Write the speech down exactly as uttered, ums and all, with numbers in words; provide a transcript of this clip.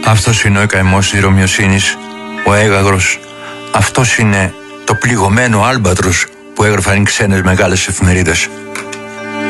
Αυτός είναι ο καημός της Ρωμιοσύνης, ο έγαγρος. Αυτός είναι το πληγωμένο άλμπατρος που έγραφαν οι ξένες μεγάλες εφημερίδες.